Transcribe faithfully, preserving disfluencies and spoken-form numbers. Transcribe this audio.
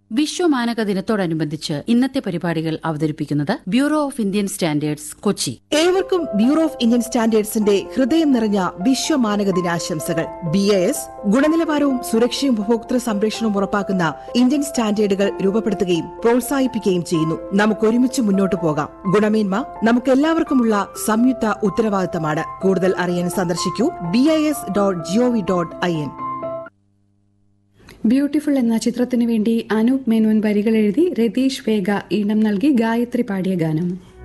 വിശ്വമാനക ദിനത്തോടനുബന്ധിച്ച് ഇന്നത്തെ പരിപാടികൾ അവതരിപ്പിക്കുന്നത് bureau of Indian standards, Kochi. ഏവർക്കും ബ്യൂറോ ഓഫ് ഇന്ത്യൻ സ്റ്റാൻഡേർഡ്സിന്റെ ഹൃദയം നിറഞ്ഞ വിശ്വമാനക ദിനാശംസകൾ. ബി ഐ എസ് ഗുണനിലവാരവും സുരക്ഷയും ഉപഭോക്തൃ സംരക്ഷണവും ഉറപ്പാക്കുന്ന ഇന്ത്യൻ സ്റ്റാൻഡേർഡുകൾ രൂപപ്പെടുത്തുകയും പ്രോത്സാഹിപ്പിക്കുകയും ചെയ്യുന്നു. നമുക്ക് ഒരുമിച്ച് മുന്നോട്ടു പോകാം. ഗുണമേന്മ നമുക്ക് എല്ലാവർക്കുമുള്ള സംയുക്ത ഉത്തരവാദിത്തമാണ്. കൂടുതൽ അറിയാൻ സന്ദർശിക്കൂ B I S dot G O V dot I N. Beautiful എന്ന ചിത്രത്തിനു വേണ്ടി അനൂപ് മേനോൻ വരികൾ എഴുതി രതീഷ് വേഗ ഈണം നൽകി ഗായത്രി പാടിയ ഗാനം.